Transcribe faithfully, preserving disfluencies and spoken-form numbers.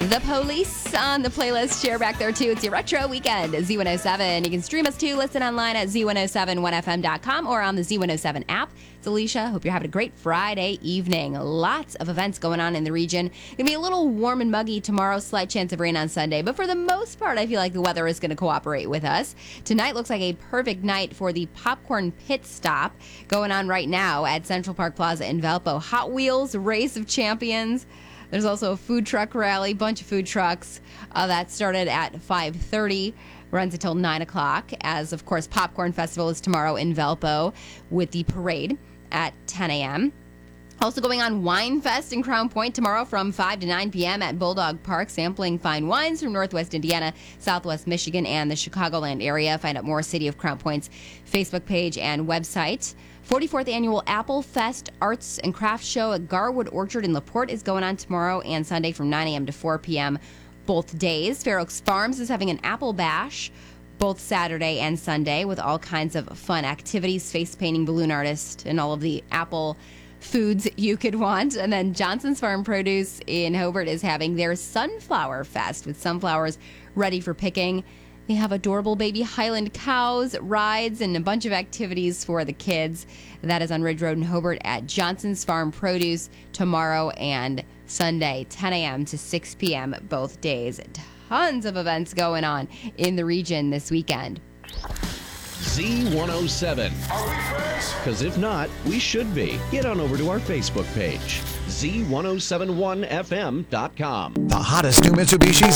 The Police on the playlist. Share back there, too. It's your retro weekend, Z one oh seven. You can stream us, too. Listen online at Z one oh seven one F M dot com or on the Z one oh seven app. It's Alicia. Hope you're having a great Friday evening. Lots of events going on in the region. Going to be a little warm and muggy tomorrow. Slight chance of rain on Sunday. But for the most part, I feel like the weather is going to cooperate with us. Tonight looks like a perfect night for the Popcorn Pit Stop going on right now at Central Park Plaza in Valpo. Hot Wheels, Race of Champions. There's also a food truck rally, bunch of food trucks. Uh, that started at five thirty, runs until nine o'clock, as, of course, Popcorn Festival is tomorrow in Valpo with the parade at ten a.m. Also going on Wine Fest in Crown Point tomorrow from five to nine p.m. at Bulldog Park, sampling fine wines from Northwest Indiana, Southwest Michigan, and the Chicagoland area. Find out more City of Crown Point's Facebook page and website. forty-fourth Annual Apple Fest Arts and Crafts Show at Garwood Orchard in LaPorte is going on tomorrow and Sunday from nine a.m. to four p.m. both days. Fair Oaks Farms is having an Apple Bash both Saturday and Sunday with all kinds of fun activities, face painting, balloon artist, and all of the apple foods you could want. And then Johnson's Farm Produce in Hobart is having their Sunflower Fest with sunflowers ready for picking. They have adorable baby Highland cows, rides, and a bunch of activities for the kids. That is on Ridge Road in Hobart at Johnson's Farm Produce tomorrow and Sunday, ten a.m. to six p.m. both days. Tons of events going on in the region this weekend. Z one oh seven. Are we friends? Because if not, we should be. Get on over to our Facebook page, Z one oh seven one F M dot com. The hottest new Mitsubishis